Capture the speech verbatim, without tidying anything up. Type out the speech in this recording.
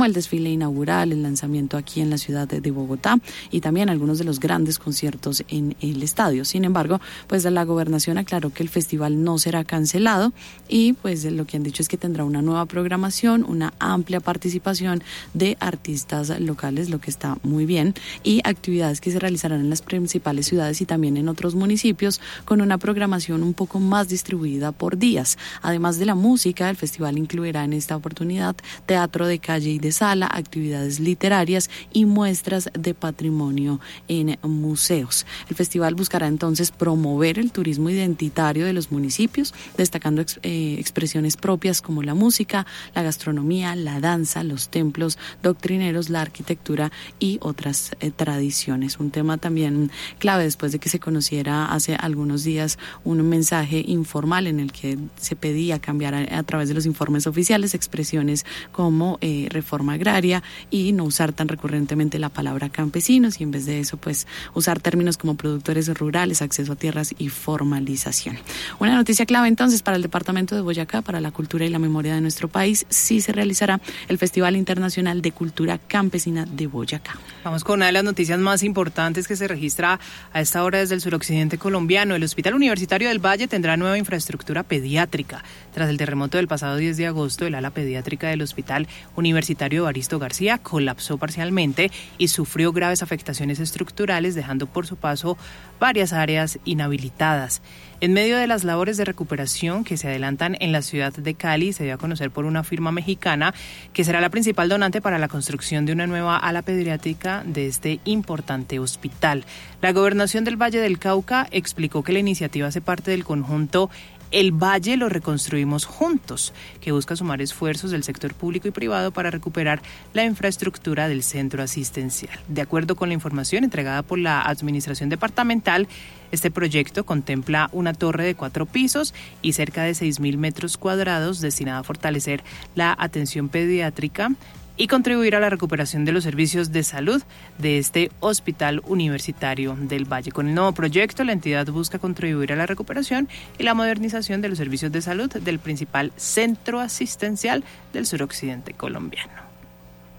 como el desfile inaugural, el lanzamiento aquí en la ciudad de, de Bogotá y también algunos de los grandes conciertos en el estadio. Sin embargo, pues la gobernación aclaró que el festival no será cancelado y pues lo que han dicho es que tendrá una nueva programación, una amplia participación de artistas locales, lo que está muy bien, y actividades que se realizarán en las principales ciudades y también en otros municipios con una programación un poco más distribuida por días. Además de la música, el festival incluirá en esta oportunidad teatro de calle y de sala, actividades literarias y muestras de patrimonio en museos. El festival buscará entonces promover el turismo identitario de los municipios, destacando ex, eh, expresiones propias como la música, la gastronomía, la danza, los templos doctrineros, la arquitectura y otras eh, tradiciones. Un tema también clave después de que se conociera hace algunos días un mensaje informal en el que se pedía cambiar a, a través de los informes oficiales expresiones como eh, reforma agraria y no usar tan recurrentemente la palabra campesinos y en vez de eso pues usar términos como productores rurales, acceso a tierras y formalización. Una noticia clave entonces para el departamento de Boyacá, para la cultura y la memoria de nuestro país, sí se realizará el Festival Internacional de Cultura Campesina de Boyacá. Vamos con una de las noticias más importantes que se registra a esta hora desde el suroccidente colombiano. El Hospital Universitario del Valle tendrá nueva infraestructura pediátrica. Tras el terremoto del pasado diez de agosto, el ala pediátrica del Hospital Universitario Evaristo García colapsó parcialmente y sufrió graves afectaciones estructurales, dejando por su paso varias áreas inhabilitadas. En medio de las labores de recuperación que se adelantan en la ciudad de Cali, se dio a conocer por una firma mexicana que será la principal donante para la construcción de una nueva ala pediátrica de este importante hospital. La Gobernación del Valle del Cauca explicó que la iniciativa hace parte del conjunto El Valle lo reconstruimos juntos, que busca sumar esfuerzos del sector público y privado para recuperar la infraestructura del centro asistencial. De acuerdo con la información entregada por la Administración Departamental, este proyecto contempla una torre de cuatro pisos y cerca de seis mil metros cuadrados destinada a fortalecer la atención pediátrica y contribuir a la recuperación de los servicios de salud de este Hospital Universitario del Valle. Con el nuevo proyecto, la entidad busca contribuir a la recuperación y la modernización de los servicios de salud del principal centro asistencial del suroccidente colombiano.